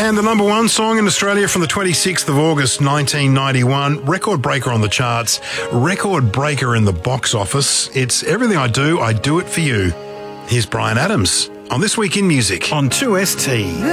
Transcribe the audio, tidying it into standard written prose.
And the number one song in Australia from the 26th of August 1991, record breaker on the charts, record breaker in the box office. It's Everything I Do It For You. Here's Bryan Adams on This Week in Music on 2ST.